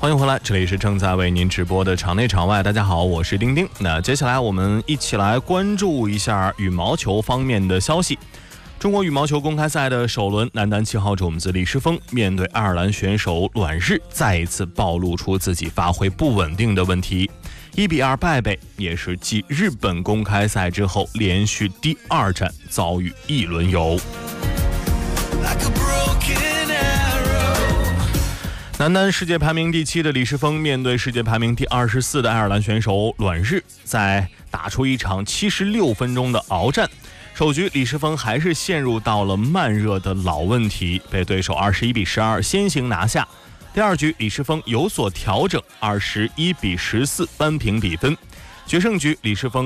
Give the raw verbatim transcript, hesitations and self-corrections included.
欢迎回来，这里是正在为您直播的场内场外。大家好，我是丁丁。那接下来我们一起来关注一下羽毛球方面的消息。中国羽毛球公开赛的首轮，男单七号种子李诗沣面对爱尔兰选手阮日，再一次暴露出自己发挥不稳定的问题，一比二败北，也是继日本公开赛之后连续第二战遭遇一轮游。男单世界排名第七的李诗沣面对世界排名第二十四的爱尔兰选手阮日，在打出一场七十六分钟的鏖战。首局李诗沣还是陷入到了慢热的老问题，被对手二十一比十二先行拿下。第二局李诗沣有所调整，二十一比十四扳平比分。决胜局李诗沣